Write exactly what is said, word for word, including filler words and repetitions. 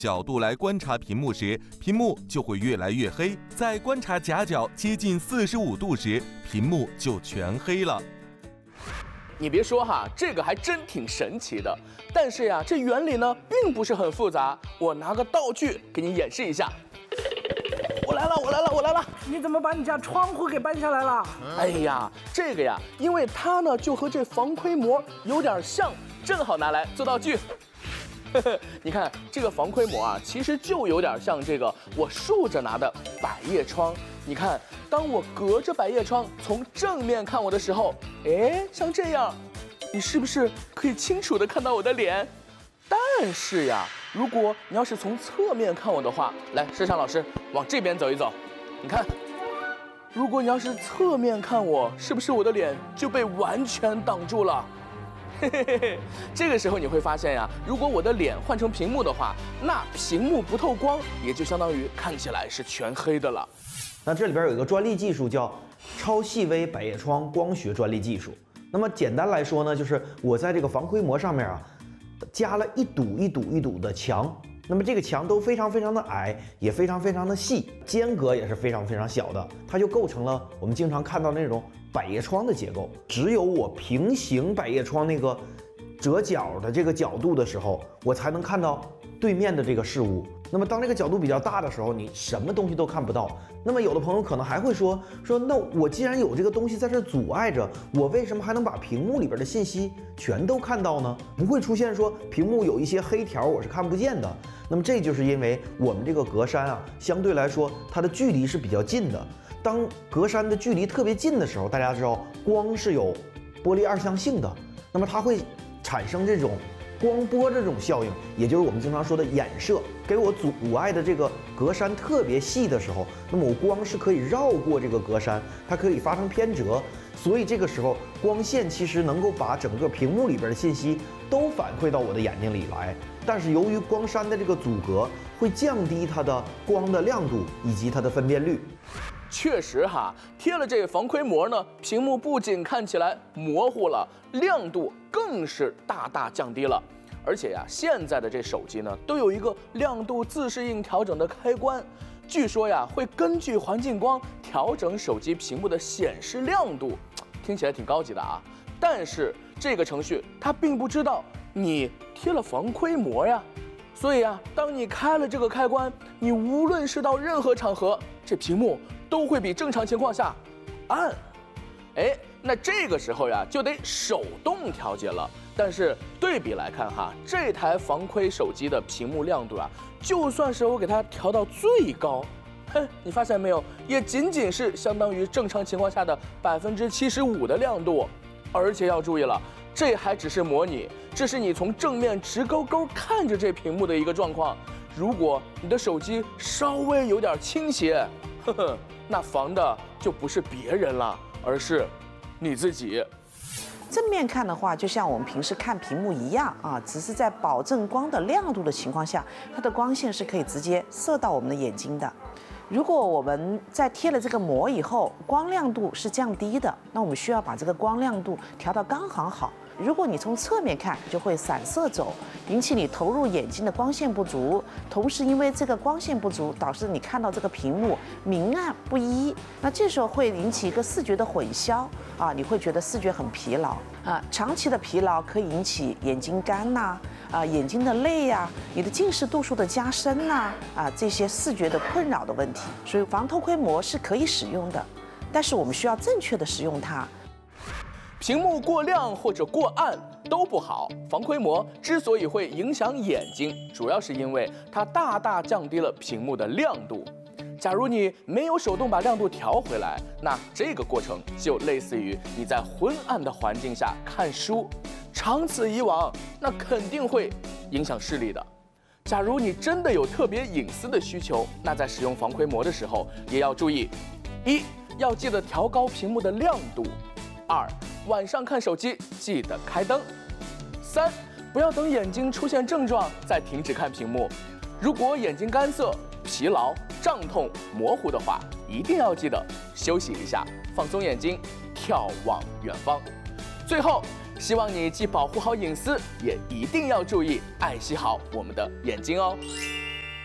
角度来观察屏幕时，屏幕就会越来越黑；在观察夹角接近四十五度时，屏幕就全黑了。 你别说哈，这个还真挺神奇的。但是呀，这原理呢并不是很复杂。我拿个道具给你演示一下。我来了，我来了，我来了！ 你怎么把你家窗户给搬下来了？ 哎呀，这个呀，因为它呢就和这防窥膜有点像，正好拿来做道具。你看这个防窥膜啊，其实就有点像这个我竖着拿的百叶窗。你看，当我隔着百叶窗从正面看我的时候，哎，像这样，你是不是可以清楚地看到我的脸？但是呀，如果你要是从侧面看我的话，来，摄像老师往这边走一走，你看，如果你要是侧面看我，是不是我的脸就被完全挡住了？嘿嘿嘿嘿，这个时候你会发现呀，如果我的脸换成屏幕的话，那屏幕不透光，也就相当于看起来是全黑的了。 那这里边有一个专利技术叫超细微百叶窗光学专利技术。那么简单来说呢，就是我在这个防窥膜上面啊，加了一堵一堵一堵的墙。那么这个墙都非常非常的矮，也非常非常的细，间隔也是非常非常小的，它就构成了我们经常看到那种百叶窗的结构。只有我平行百叶窗那个折角的这个角度的时候，我才能看到对面的这个事物。那么当这个角度比较大的时候，你什么东西都看不到。那么有的朋友可能还会说说，那我既然有这个东西在这阻碍着，我为什么还能把屏幕里边的信息全都看到呢？不会出现说屏幕有一些黑条我是看不见的。那么这就是因为我们这个格栅啊，相对来说它的距离是比较近的。当格栅的距离特别近的时候，大家知道光是有波粒二象性的，那么它会产生这种光波这种效应，也就是我们经常说的衍射。给我阻碍的这个格栅特别细的时候，那么我光是可以绕过这个格栅，它可以发生偏折，所以这个时候光线其实能够把整个屏幕里边的信息都反馈到我的眼睛里来。但是由于光栅的这个阻隔，会降低它的光的亮度以及它的分辨率。 确实哈，贴了这个防窥膜呢，屏幕不仅看起来模糊了，亮度更是大大降低了。而且呀，现在的这手机呢，都有一个亮度自适应调整的开关，据说呀，会根据环境光调整手机屏幕的显示亮度，听起来挺高级的啊。但是这个程序它并不知道你贴了防窥膜呀，所以啊，当你开了这个开关，你无论是到任何场合，这屏幕都会比正常情况下暗。哎，那这个时候呀，就得手动调节了。但是对比来看哈，这台防窥手机的屏幕亮度啊，就算是我给它调到最高，哼，你发现没有，也仅仅是相当于正常情况下的百分之七十五的亮度。而且要注意了，这还只是模拟，这是你从正面直勾勾看着这屏幕的一个状况。如果你的手机稍微有点倾斜，呵呵，那防的就不是别人了，而是你自己。 正面看的话，就像我们平时看屏幕一样啊，只是在保证光的亮度的情况下，它的光线是可以直接射到我们的眼睛的。如果我们在贴了这个膜以后，光亮度是降低的，那我们需要把这个光亮度调到刚好好。如果你从侧面看，就会散射走，引起你投入眼睛的光线不足，同时因为这个光线不足，导致你看到这个屏幕明暗不一，那这时候会引起一个视觉的混淆啊，你会觉得视觉很疲劳啊，长期的疲劳可以引起眼睛干呐、啊，啊眼睛的累呀、啊，你的近视度数的加深呐、啊，啊这些视觉的困扰的问题，所以防偷窥膜是可以使用的，但是我们需要正确的使用它。 屏幕过亮或者过暗都不好。防窥膜之所以会影响眼睛，主要是因为它大大降低了屏幕的亮度。假如你没有手动把亮度调回来，那这个过程就类似于你在昏暗的环境下看书，长此以往，那肯定会影响视力的。假如你真的有特别隐私的需求，那在使用防窥膜的时候也要注意：一，要记得调高屏幕的亮度；二，晚上看手机记得开灯；三，不要等眼睛出现症状再停止看屏幕。如果眼睛干涩、疲劳、胀痛、模糊的话，一定要记得休息一下，放松眼睛，眺望远方。最后，希望你既保护好隐私，也一定要注意爱惜好我们的眼睛哦。